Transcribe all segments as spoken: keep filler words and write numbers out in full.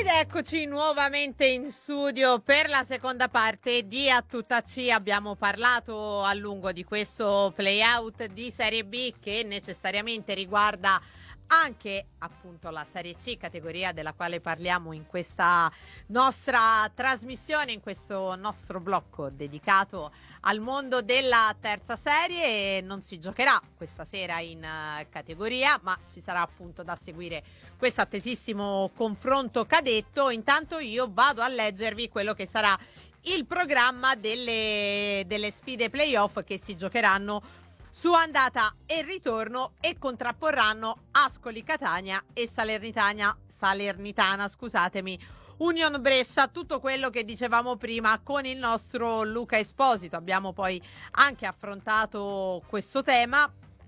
Ed eccoci nuovamente in studio per la seconda parte di A Tutta C. Abbiamo parlato a lungo di questo playout di Serie B che necessariamente riguarda anche appunto la Serie C, categoria della quale parliamo in questa nostra trasmissione, in questo nostro blocco dedicato al mondo della terza serie. Non si giocherà questa sera in uh, categoria, ma ci sarà appunto da seguire questo attesissimo confronto cadetto. Intanto io vado a leggervi quello che sarà il programma delle, delle sfide playoff che si giocheranno su andata e ritorno e contrapporranno Ascoli Catania e Salernitana, Salernitana scusatemi, Union Brescia, tutto quello che dicevamo prima con il nostro Luca Esposito. Abbiamo poi anche affrontato questo tema,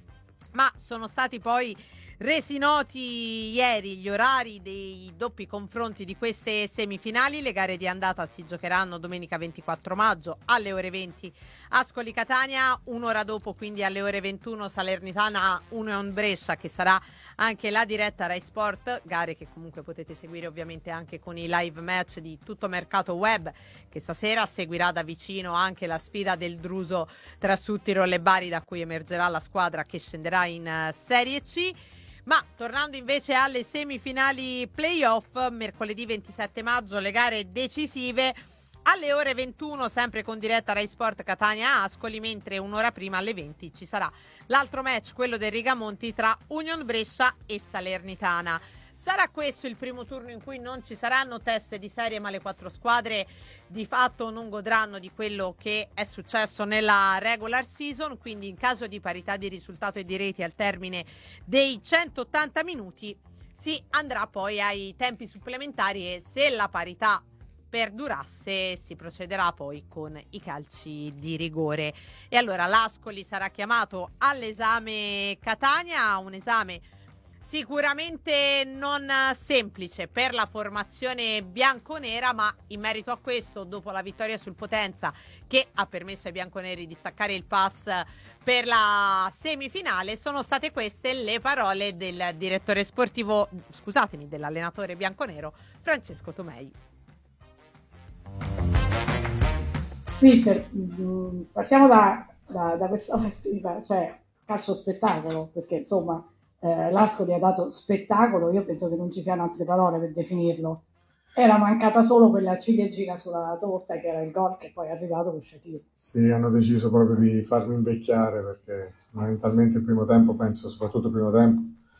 ma sono stati poi resi noti ieri gli orari dei doppi confronti di queste semifinali. Le gare di andata si giocheranno domenica ventiquattro maggio alle ore venti Ascoli Catania, un'ora dopo quindi alle ore ventuno Salernitana Union Brescia, che sarà anche la diretta Rai Sport, gare che comunque potete seguire ovviamente anche con i live match di Tutto Mercato Web, che stasera seguirà da vicino anche la sfida del Druso tra Suttiro e Bari, da cui emergerà la squadra che scenderà in uh, Serie C. Ma tornando invece alle semifinali playoff, mercoledì ventisette maggio le gare decisive alle ore ventuno, sempre con diretta Rai Sport Catania Ascoli, mentre un'ora prima alle venti ci sarà l'altro match, quello del Rigamonti, tra Union Brescia e Salernitana. Sarà questo il primo turno in cui non ci saranno teste di serie, ma le quattro squadre di fatto non godranno di quello che è successo nella regular season, quindi in caso di parità di risultato e di reti al termine dei centottanta minuti si andrà poi ai tempi supplementari e se la parità perdurasse si procederà poi con i calci di rigore. E allora l'Ascoli sarà chiamato all'esame Catania, un esame sicuramente non semplice per la formazione bianconera, ma in merito a questo, dopo la vittoria sul Potenza che ha permesso ai bianconeri di staccare il pass per la semifinale, sono state queste le parole del direttore sportivo, scusatemi, dell'allenatore bianconero Francesco Tomei. Mister, mh, partiamo da, da, da questa partita, cioè calcio spettacolo, perché insomma eh, l'Ascoli ha dato spettacolo, io penso che non ci siano altre parole per definirlo. Era mancata solo quella ciliegina sulla torta che era il gol che poi è arrivato con Shaqiri. Sì, hanno deciso proprio di farmi invecchiare perché fondamentalmente il primo tempo, penso soprattutto il primo tempo,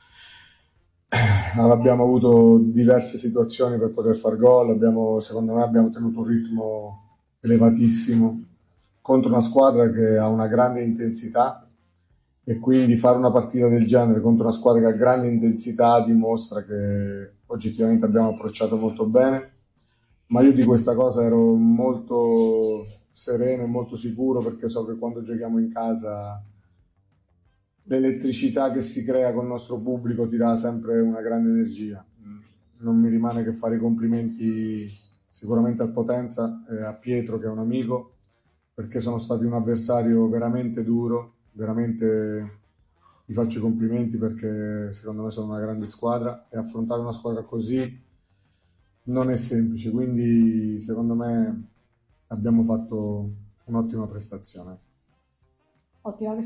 abbiamo avuto diverse situazioni per poter far gol, abbiamo, secondo me abbiamo tenuto un ritmo elevatissimo contro una squadra che ha una grande intensità e quindi fare una partita del genere contro una squadra che ha grande intensità dimostra che oggettivamente abbiamo approcciato molto bene, ma io di questa cosa ero molto sereno e molto sicuro perché so che quando giochiamo in casa l'elettricità che si crea con il nostro pubblico ti dà sempre una grande energia. Non mi rimane che fare i complimenti sicuramente al Potenza e a Pietro, che è un amico, perché sono stati un avversario veramente duro, veramente vi faccio i complimenti perché secondo me sono una grande squadra e affrontare una squadra così non è semplice, quindi secondo me abbiamo fatto un'ottima prestazione. Ottima